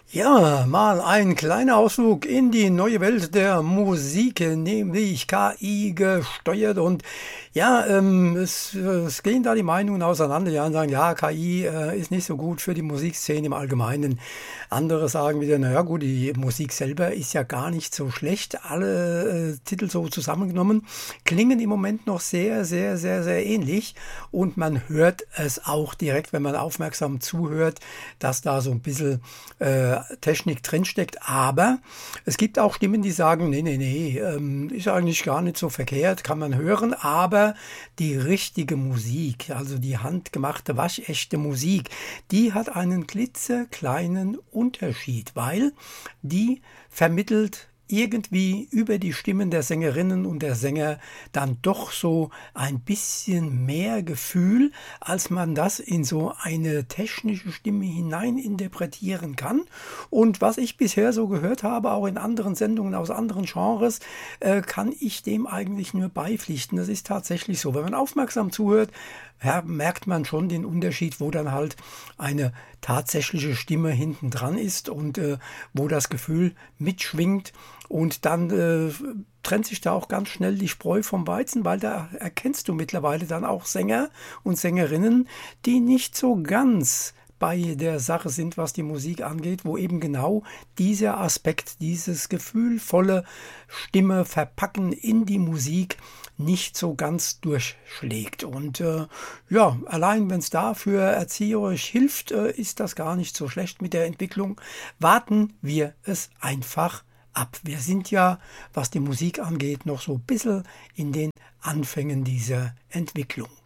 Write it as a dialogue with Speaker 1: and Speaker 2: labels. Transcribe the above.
Speaker 1: Ja, mal ein kleiner Ausflug in die neue Welt der Musik, nämlich KI gesteuert. Und ja, es gehen da die Meinungen auseinander. Die einen sagen, ja, KI ist nicht so gut für die Musikszene im Allgemeinen. Andere sagen wieder, naja gut, die Musik selber ist ja gar nicht so schlecht. Alle Titel so zusammengenommen klingen im Moment noch sehr, sehr, sehr, sehr ähnlich. Und man hört es auch direkt, wenn man aufmerksam zuhört, dass da so ein bisschen Technik drinsteckt. Aber es gibt auch Stimmen, die sagen, nee, ist eigentlich gar nicht so verkehrt, kann man hören. Aber die richtige Musik, also die handgemachte, waschechte Musik, die hat einen klitzekleinen Unterschied, weil die vermittelt irgendwie über die Stimmen der Sängerinnen und der Sänger dann doch so ein bisschen mehr Gefühl, als man das in so eine technische Stimme hinein interpretieren kann. Und was ich bisher so gehört habe, auch in anderen Sendungen aus anderen Genres, kann ich dem eigentlich nur beipflichten. Das ist tatsächlich so. Wenn man aufmerksam zuhört, ja, merkt man schon den Unterschied, wo dann halt eine tatsächliche Stimme hinten dran ist und wo das Gefühl mitschwingt. Und dann trennt sich da auch ganz schnell die Spreu vom Weizen, weil da erkennst du mittlerweile dann auch Sänger und Sängerinnen, die nicht so ganz bei der Sache sind, was die Musik angeht, wo eben genau dieser Aspekt, dieses gefühlvolle Stimme verpacken in die Musik nicht so ganz durchschlägt. Und ja, allein wenn es dafür erzieherisch hilft, ist das gar nicht so schlecht mit der Entwicklung. Warten wir es einfach ab. Wir sind ja, was die Musik angeht, noch so ein bisschen in den Anfängen dieser Entwicklung.